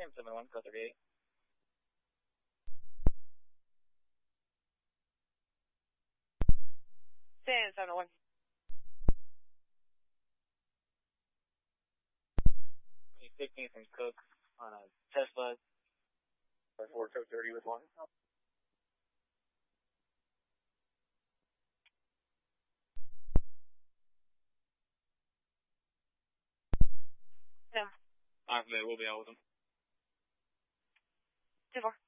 Sam 71, code 38. Sam 71. He's 16 from Cook on a Tesla. 4 code 30 with 1. No. Alright, we'll be out with him. 2-4.